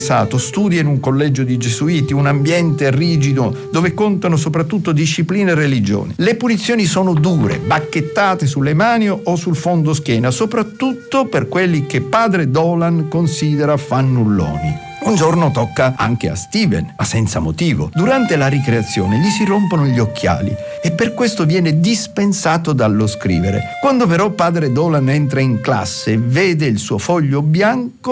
studia in un collegio di gesuiti, un ambiente rigido dove contano soprattutto discipline e religioni. Le punizioni sono dure, bacchettate sulle mani o sul fondo schiena, soprattutto per quelli che padre Dolan considera fannulloni. Un giorno tocca anche a Steven, ma senza motivo. Durante la ricreazione gli si rompono gli occhiali e per questo viene dispensato dallo scrivere. Quando però padre Dolan entra in classe e vede il suo foglio bianco,